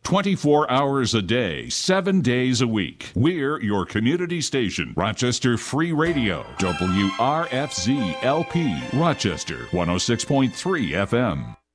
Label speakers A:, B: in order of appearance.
A: 24 hours a day, 7 days a week. We're your community station, Rochester Free Radio, WRFZ LP, Rochester 106.3 FM.